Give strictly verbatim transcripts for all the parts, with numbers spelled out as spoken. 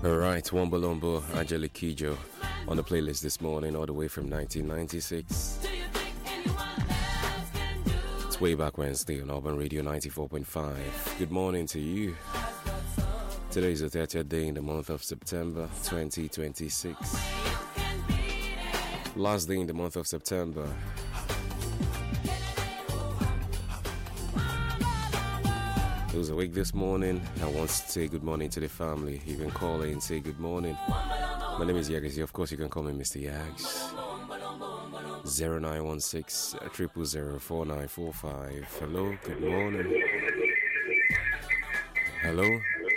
Alright, Wombolombo, Angelique Kidjo on the playlist this morning, all the way from nineteen ninety-six. It's way back Wednesday on Urban Radio ninety-four point five. Good morning to you. Today is the thirtieth day in the month of September twenty twenty-six. Last day in the month of September. Who's awake this morning and wants to say good morning to the family, you can call in and say good morning. My name is Yags. Of course, you can call me Mister Yags. zero nine one six, zero zero zero, four nine four five. Hello, good morning. Hello?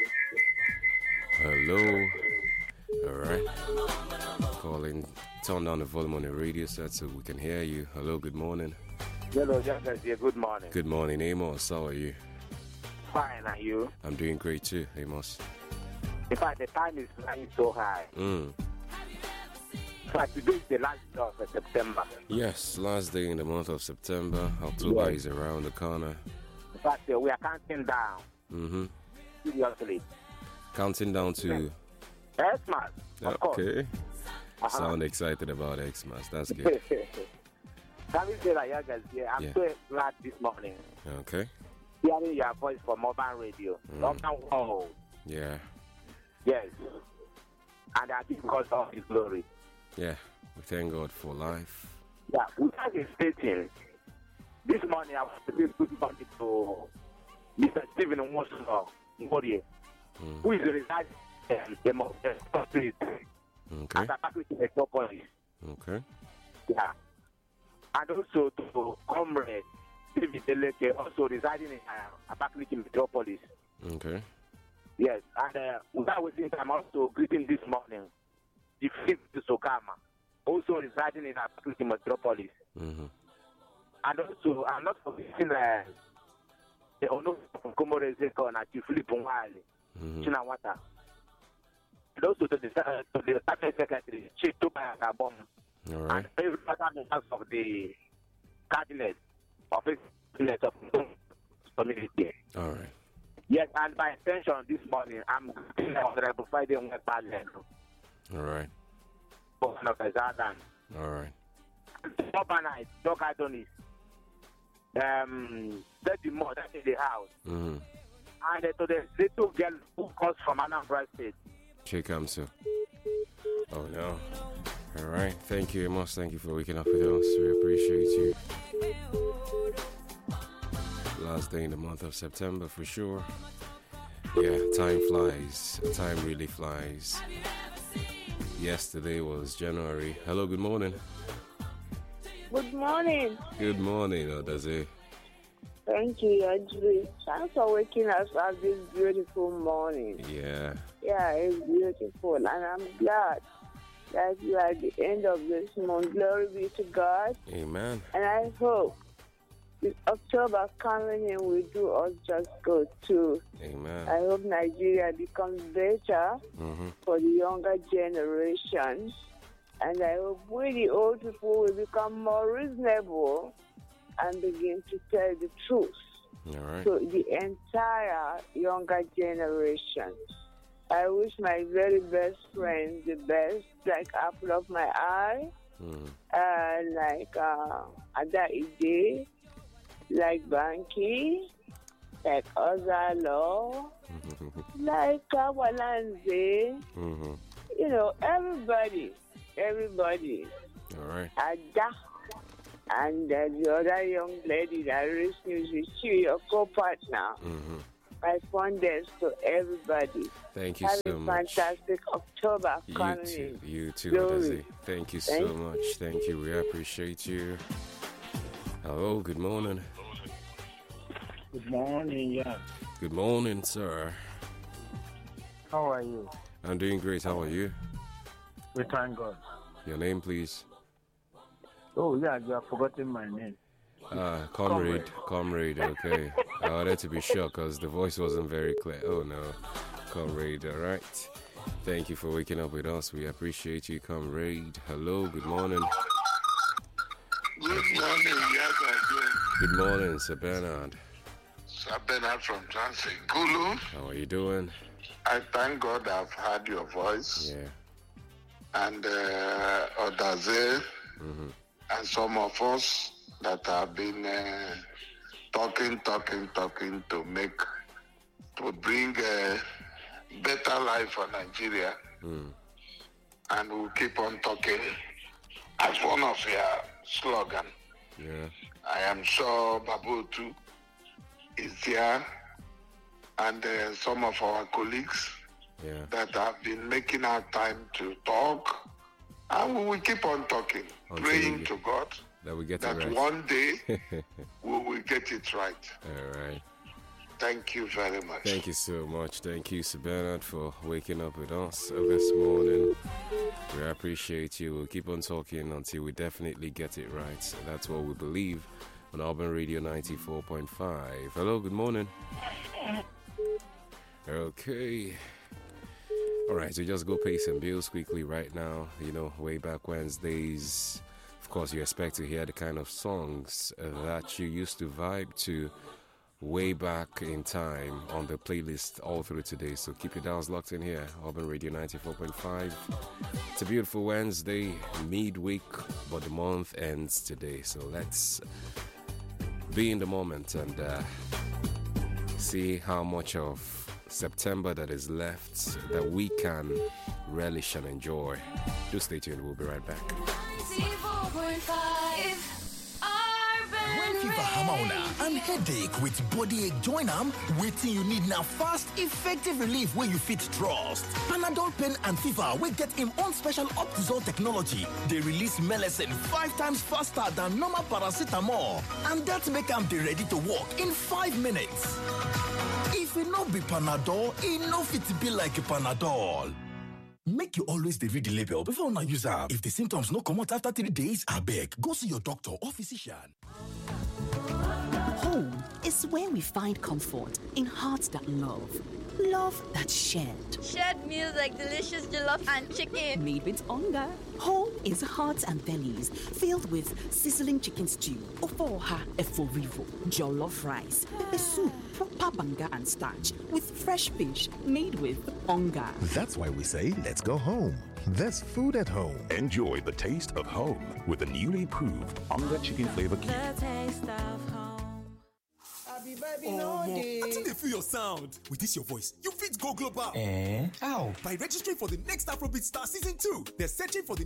Hello? Alright. Call in. Turn down the volume on the radio set so we can hear you. Hello, good morning. Hello, Yags. Good morning. Good morning, Amos. How are you? Fine, are you? I'm doing great too, Amos. In fact, the time is flying so high. Mm. In fact, today is the last day of September. Yes, last day in the month of September. October Yes. is around the corner. In fact, uh, we are counting down. Mm-hmm. Seriously. Counting down to... Xmas, of course. Okay. Uh-huh. Sound excited about Xmas. That's good. Having said that, Yagas, yeah, I'm Yeah. so glad this morning Okay. hearing your voice from Urban Radio. Mm. Urban World. Yeah. Yes. And I give God all His glory. Yeah. We thank God for life. Yeah, without stating, this morning I was to give good morning to Mister Stephen Nwosu Ngorie, Mm. who is residing in the Mountain Street Okay. at Abakaliki Metropolis. Okay. Yeah. And also to Comrade David Eleke, also residing in uh, Abakaliki Metropolis. Okay. Yes, and uh, without wasting time, also greeting this morning the fifth to Sokama, also residing in Abakaliki Metropolis. Mm-hmm. And also, I'm not forgetting uh, the Ono from Komore Zeko and Chief Philip Nwali, Mm-hmm. Chinawata. And also to the, uh, to the Cabinet Secretary, Chief Tupa Gabon, All right. and every other members of the cabinet of the cabinet of the community. All right. Yes, and by extension this morning, I'm greeting the Honorable Friday Nwekpalen, All right. Governor of Zadan. All right. Overnight, Doc Adonis, um, thirty more, that's in the house. Mm-hmm. And uh, to the little girl who comes from Anambra State. Here comes to. Oh no. All right. Thank you, Amos. Thank you for waking up with us. We appreciate you. Last day in the month of September for sure. Yeah, time flies. Time really flies. Yesterday was January. Hello, good morning. Good morning. Good morning, Odaze. Thank you, Audrey. Thanks for waking us up this beautiful morning. Yeah. Yeah, it's beautiful, and I'm glad that you are at the end of this month. Glory be to God. Amen. And I hope this October coming in will do us just good too. Amen. I hope Nigeria becomes better Mm-hmm. for the younger generation. And I hope we, the old people, will become more reasonable and begin to tell the truth All right. to the entire younger generation. I wish my very best friend the best, like apple of my eye, Mm. uh, like uh, Ada Ide, like Banky, like Ozalo, like Kawalanze, Mm-hmm. you know, everybody, everybody. All right. Ada. And uh, the other young lady that raised me with you, your co-partner. Mm-hmm. My fondest to everybody. Thank you Have so a much. fantastic October You coming too. in. You too, Glory. Odaze. Thank you so Thank you. much. Thank you. We appreciate you. Hello, good morning. Good morning, yeah. Good morning, sir. How are you? I'm doing great. How are you? We thank God. Your name, please. Oh, yeah, you have forgotten my name. Ah, comrade. Comrade, okay. I wanted to be sure because the voice wasn't very clear. Oh, no. Comrade, all right. Thank you for waking up with us. We appreciate you, comrade. Hello, good morning. Good morning, Yaga. Good morning, Sir Bernard. Sir Bernard from Transit. Gulu, How are you doing? I thank God I've heard your voice. Yeah. And uh, Odaze, Mm-hmm. and some of us that have been uh, talking, talking, talking to make, to bring a better life for Nigeria. Mm. And we'll keep on talking as one of your slogan. Yeah. I am sure Babu too is there, and uh, some of our colleagues Yeah. that have been making our time to talk, and we will keep on talking, Until praying we- to God That we get that it right. one day we will get it right. All right. Thank you very much. Thank you so much. Thank you, Sir Bernard, for waking up with us this morning. We appreciate you. We'll keep on talking until we definitely get it right. So that's what we believe on Urban Radio ninety-four point five. Hello, good morning. Okay. All right, so just go pay some bills quickly right now. You know, way back Wednesdays, of course, you expect to hear the kind of songs uh, that you used to vibe to way back in time on the playlist all through today. So keep your dials locked in here, Urban Radio ninety-four point five. It's a beautiful Wednesday, midweek, but the month ends today. So let's be in the moment and uh, see how much of September that is left that we can relish and enjoy. Do stay tuned, we'll be right back. ninety-four point five When fever hammer una and headache with body ache join am, wetin you need na fast, effective relief wey you fit trust. Panadol pain and fever wey get im own special Optizol technology dey release melecine five times faster than normal paracetamol, and that make am dey ready to work in five minutes. If e no be Panadol, e no fit be like Panadol. Make you always dey read the label before una use am. If the symptoms no comot after three days, abeg go see your doctor or physician. Home is where we find comfort in hearts that love, love that's shared. Shared meals like delicious jollof and chicken. Made with hunger. Home is hearts and bellies filled with sizzling chicken stew, ofoha eforivo, jollof rice, pepper soup, proper banga and starch with fresh fish made with hunger. That's why we say, let's go home. There's food at home. Enjoy the taste of home with the newly approved Onga Chicken Flavor Cube. The taste of home. Oh, I think they feel your sound. With this your voice, you fit go global. Eh? How? By registering for the next Afrobeat Star Season two. They're searching for the